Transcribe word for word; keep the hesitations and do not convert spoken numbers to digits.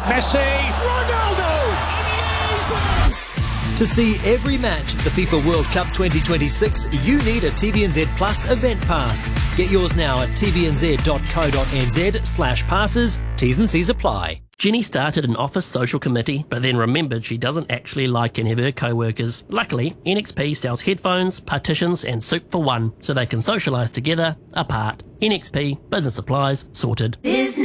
Messi, Ronaldo! To see every match at the FIFA World Cup twenty twenty-six, you need a T V N Z Plus event pass. Get yours now at tvnz.co.nz slash passes. T's and C's apply. Jenny started an office social committee, but then remembered she doesn't actually like any of her co-workers. Luckily, N X P sells headphones, partitions and soup for one, so they can socialise together, apart. N X P, business supplies, sorted. Business.